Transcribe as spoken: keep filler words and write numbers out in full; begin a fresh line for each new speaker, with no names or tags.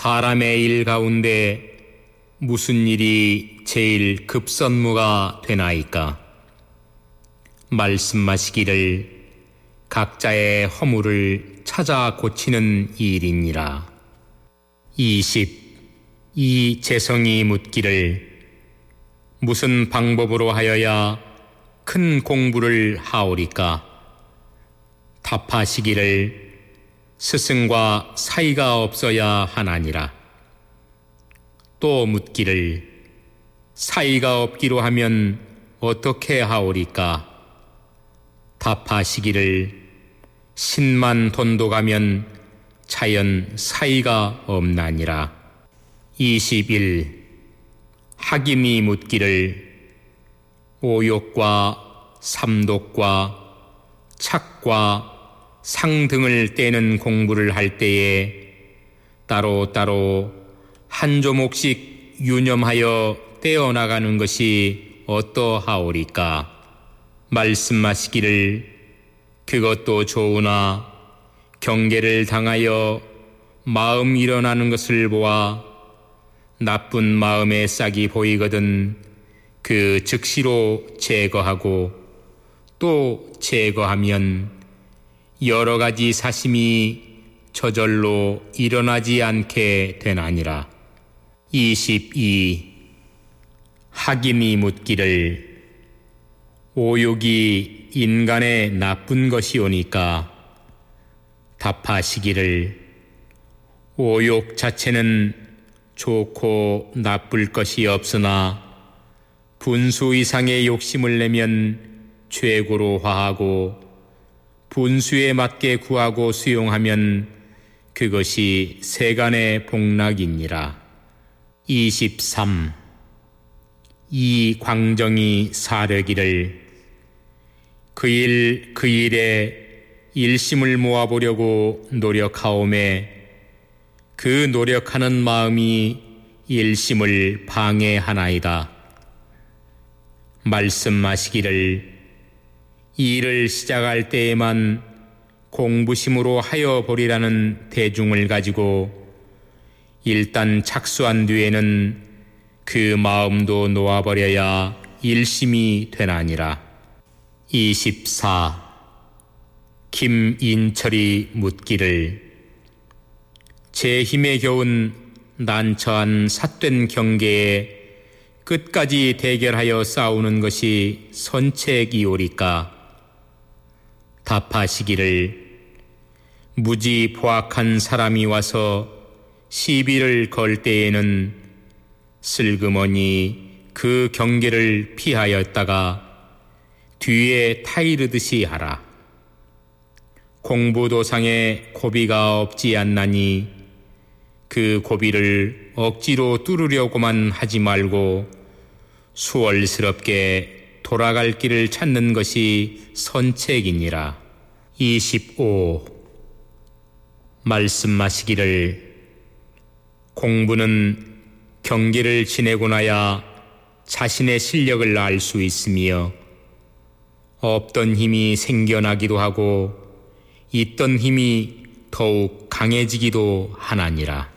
사람의 일 가운데 무슨 일이 제일 급선무가 되나이까? 말씀하시기를 각자의 허물을 찾아 고치는 일이니라. 이십. 이 재성이 묻기를 무슨 방법으로 하여야 큰 공부를 하오리까? 답하시기를 스승과 사이가 없어야 하나니라. 또 묻기를 사이가 없기로 하면 어떻게 하오리까? 답하시기를 신만 돈독하면 자연 사이가 없나니라. 이십일. 학임이 묻기를 오욕과 삼독과 착과 상 등을 떼는 공부를 할 때에 따로따로 한 조목씩 유념하여 떼어나가는 것이 어떠하오리까? 말씀하시기를 그것도 좋으나 경계를 당하여 마음 일어나는 것을 보아 나쁜 마음의 싹이 보이거든 그 즉시로 제거하고 또 제거하면 여러 가지 사심이 저절로 일어나지 않게 되나니라. 이십이. 학임이 묻기를 오욕이 인간의 나쁜 것이오니까 답하시기를 오욕 자체는 좋고 나쁠 것이 없으나 분수 이상의 욕심을 내면 최고로 화하고 분수에 맞게 구하고 수용하면 그것이 세간의 복락이니라. 이십삼. 이 광정이 사려기를 그 일 그 일에 일심을 모아보려고 노력하오매 그 노력하는 마음이 일심을 방해하나이다. 말씀하시기를 일을 시작할 때에만 공부심으로 하여 보리라는 대중을 가지고 일단 착수한 뒤에는 그 마음도 놓아버려야 일심이 되나니라. 이십사. 김인철이 묻기를 제 힘에 겨운 난처한 삿된 경계에 끝까지 대결하여 싸우는 것이 선책이오리까? 답하시기를 무지 포악한 사람이 와서 시비를 걸 때에는 슬그머니 그 경계를 피하였다가 뒤에 타이르듯이 하라. 공부도상에 고비가 없지 않나니 그 고비를 억지로 뚫으려고만 하지 말고 수월스럽게 돌아갈 길을 찾는 것이 선책이니라. 이십오. 말씀하시기를 공부는 경계를 지내고 나야 자신의 실력을 알 수 있으며 없던 힘이 생겨나기도 하고 있던 힘이 더욱 강해지기도 하나니라.